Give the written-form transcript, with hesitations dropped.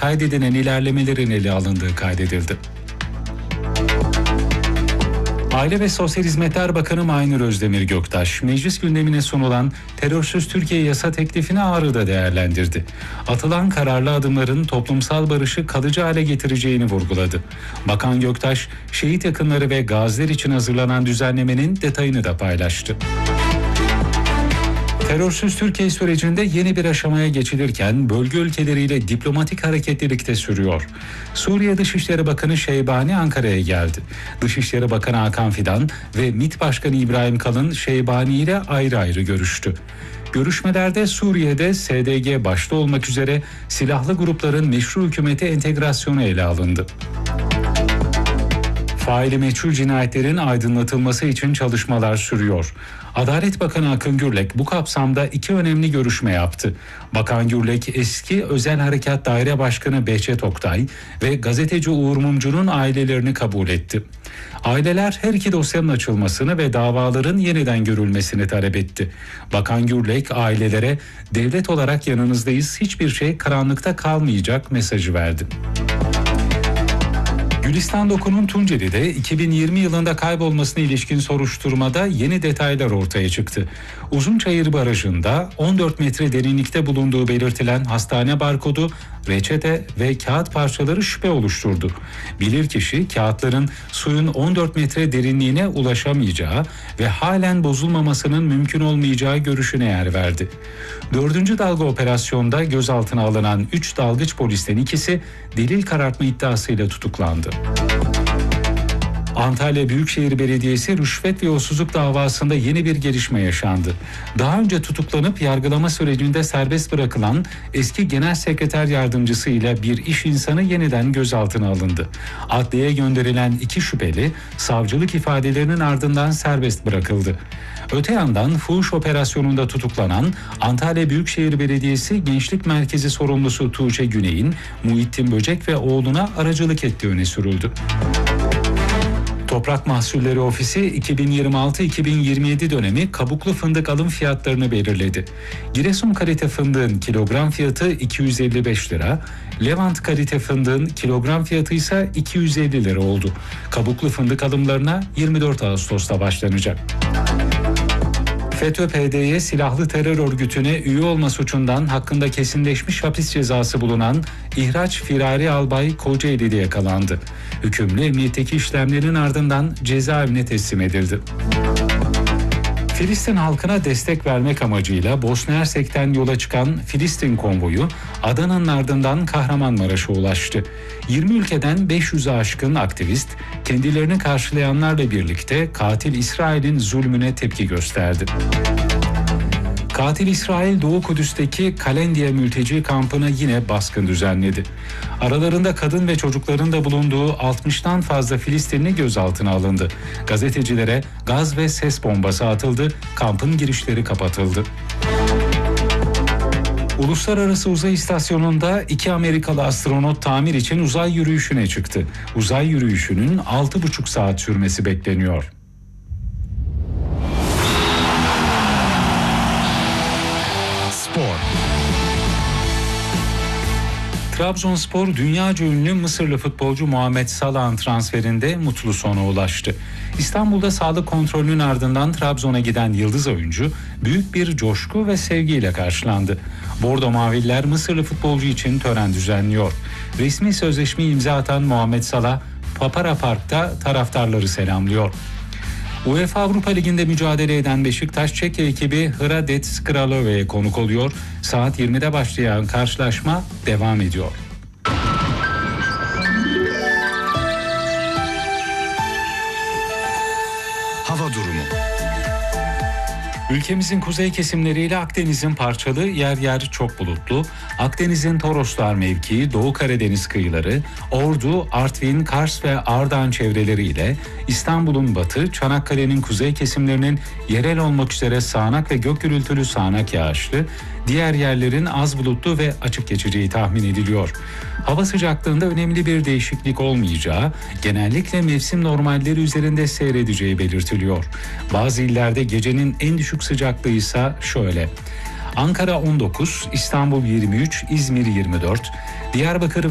kaydedilen ilerlemelerin ele alındığı kaydedildi. Aile ve Sosyal Hizmetler Bakanı Maynur Özdemir Göktaş, meclis gündemine sunulan terörsüz Türkiye yasa teklifini Ağrı'da değerlendirdi. Atılan kararlı adımların toplumsal barışı kalıcı hale getireceğini vurguladı. Bakan Göktaş, şehit yakınları ve gaziler için hazırlanan düzenlemenin detayını da paylaştı. Terörsüz Türkiye sürecinde yeni bir aşamaya geçilirken bölge ülkeleriyle diplomatik hareketlilik de sürüyor. Suriye Dışişleri Bakanı Şeybani Ankara'ya geldi. Dışişleri Bakanı Hakan Fidan ve MİT Başkanı İbrahim Kalın Şeybani ile ayrı ayrı görüştü. Görüşmelerde Suriye'de SDG başta olmak üzere silahlı grupların meşru hükümete entegrasyonu ele alındı. Faili meçhul cinayetlerin aydınlatılması için çalışmalar sürüyor. Adalet Bakanı Akın Gürlek bu kapsamda 2 önemli görüşme yaptı. Bakan Gürlek eski Özel Harekat Daire Başkanı Behçet Oktay ve gazeteci Uğur Mumcu'nun ailelerini kabul etti. Aileler her iki dosyanın açılmasını ve davaların yeniden görülmesini talep etti. Bakan Gürlek ailelere devlet olarak yanınızdayız, hiçbir şey karanlıkta kalmayacak mesajı verdi. Gülistan Doku'nun Tunceli'de 2020 yılında kaybolmasına ilişkin soruşturmada yeni detaylar ortaya çıktı. Uzunçayır Barajı'nda 14 metre derinlikte bulunduğu belirtilen hastane barkodu, reçete ve kağıt parçaları şüphe oluşturdu. Bilirkişi kağıtların suyun 14 metre derinliğine ulaşamayacağı ve halen bozulmamasının mümkün olmayacağı görüşüne yer verdi. 4. dalga operasyonda gözaltına alınan 3 dalgıç polisten ikisi delil karartma iddiasıyla tutuklandı. Antalya Büyükşehir Belediyesi rüşvet ve yolsuzluk davasında yeni bir gelişme yaşandı. Daha önce tutuklanıp yargılama sürecinde serbest bırakılan eski genel sekreter yardımcısı ile bir iş insanı yeniden gözaltına alındı. Adliyeye gönderilen 2 şüpheli savcılık ifadelerinin ardından serbest bırakıldı. Öte yandan fuhuş operasyonunda tutuklanan Antalya Büyükşehir Belediyesi Gençlik Merkezi sorumlusu Tuğçe Güney'in Muhittin Böcek ve oğluna aracılık ettiği öne sürüldü. Toprak Mahsulleri Ofisi 2026-2027 dönemi kabuklu fındık alım fiyatlarını belirledi. Giresun kalite fındığın kilogram fiyatı 255 lira, Levant kalite fındığın kilogram fiyatı ise 250 lira oldu. Kabuklu fındık alımlarına 24 Ağustos'ta başlanacak. FETÖ-PDY silahlı terör örgütüne üye olma suçundan hakkında kesinleşmiş hapis cezası bulunan İhraç Firari Albay Kocaeli'de yakalandı. Hükümlü emniyetteki işlemlerin ardından cezaevine teslim edildi. Filistin halkına destek vermek amacıyla Bosna Hersek'ten yola çıkan Filistin konvoyu Adana'nın ardından Kahramanmaraş'a ulaştı. 20 ülkeden 500'e aşkın aktivist kendilerini karşılayanlarla birlikte katil İsrail'in zulmüne tepki gösterdi. Katil İsrail Doğu Kudüs'teki Kalendiye mülteci kampına yine baskın düzenledi. Aralarında kadın ve çocukların da bulunduğu 60'tan fazla Filistinli gözaltına alındı. Gazetecilere gaz ve ses bombası atıldı, kampın girişleri kapatıldı. Uluslararası Uzay İstasyonu'nda 2 Amerikalı astronot tamir için uzay yürüyüşüne çıktı. Uzay yürüyüşünün 6,5 saat sürmesi bekleniyor. Trabzonspor dünyaca ünlü Mısırlı futbolcu Muhammed Salah'ın transferinde mutlu sona ulaştı. İstanbul'da sağlık kontrolünün ardından Trabzon'a giden yıldız oyuncu büyük bir coşku ve sevgiyle karşılandı. Bordo Maviller Mısırlı futbolcu için tören düzenliyor. Resmi sözleşmeyi imza atan Muhammed Salah, Papara Park'ta taraftarları selamlıyor. UEFA Avrupa Ligi'nde mücadele eden Beşiktaş Çekya ekibi Hradec Kralove'ye konuk oluyor. Saat 20'de başlayan karşılaşma devam ediyor. Hava durumu. Ülkemizin kuzey kesimleriyle Akdeniz'in parçalı, yer yer çok bulutlu, Akdeniz'in Toroslar mevkii, Doğu Karadeniz kıyıları, Ordu, Artvin, Kars ve Ardahan çevreleriyle İstanbul'un batı, Çanakkale'nin kuzey kesimlerinin yerel olmak üzere sağanak ve gök gürültülü sağanak yağışlı, diğer yerlerin az bulutlu ve açık geçeceği tahmin ediliyor. Hava sıcaklığında önemli bir değişiklik olmayacağı, genellikle mevsim normalleri üzerinde seyredeceği belirtiliyor. Bazı illerde gecenin en düşük sıcaklığı ise şöyle: Ankara 19, İstanbul 23, İzmir 24, Diyarbakır